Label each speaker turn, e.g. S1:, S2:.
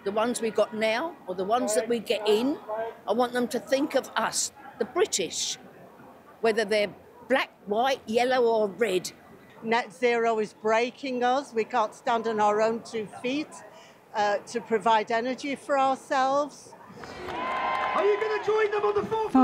S1: the ones we got now or the ones that we get in, I want them to think of us, the British, whether they're black, white, yellow or red.
S2: Net zero is breaking us. We can't stand on our own 2 feet to provide energy for ourselves.
S3: Are you going to join them on the 4th?